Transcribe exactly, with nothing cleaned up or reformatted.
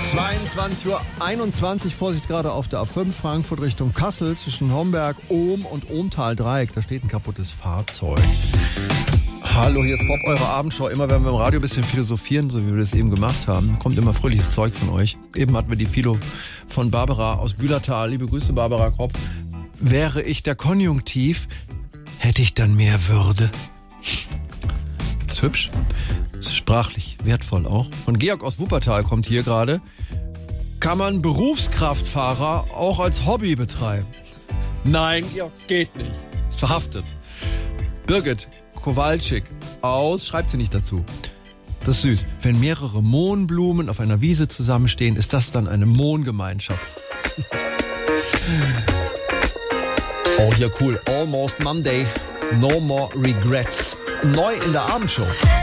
zweiundzwanzig Uhr einundzwanzig, Vorsicht gerade auf der A fünf, Frankfurt Richtung Kassel, zwischen Homberg, Ohm und Ohmtal-Dreieck. Da steht ein kaputtes Fahrzeug. Hallo, hier ist Pop, eure Abendshow. Immer wenn wir im Radio ein bisschen philosophieren, so wie wir das eben gemacht haben, kommt immer fröhliches Zeug von euch. Eben hatten wir die Philo von Barbara aus Bühlertal. Liebe Grüße, Barbara Kopp. Wäre ich der Konjunktiv, hätte ich dann mehr Würde. Das ist hübsch. Das ist sprachlich wertvoll auch. Von Georg aus Wuppertal kommt hier gerade. Kann man Berufskraftfahrer auch als Hobby betreiben? Nein, Georg, es geht nicht. Ist verhaftet. Birgit Kowalczyk aus, schreibt sie nicht dazu. Das ist süß. Wenn mehrere Mohnblumen auf einer Wiese zusammenstehen, ist das dann eine Mohngemeinschaft. Oh, hier cool. Almost Monday. No more regrets. Neu in der Abendshow.